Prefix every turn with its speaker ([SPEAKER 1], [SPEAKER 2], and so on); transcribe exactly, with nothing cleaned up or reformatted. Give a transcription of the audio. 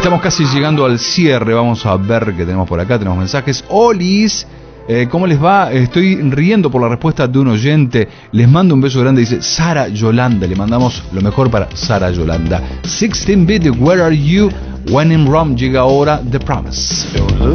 [SPEAKER 1] Estamos casi llegando al cierre. Vamos a ver qué tenemos por acá. Tenemos mensajes. Olis, eh, ¿cómo les va? Estoy riendo por la respuesta de un oyente. Les mando un beso grande. Dice Sara Yolanda. Le mandamos lo mejor para Sara Yolanda. sixteen bit, where are you? When in Rome llega ahora The Promise.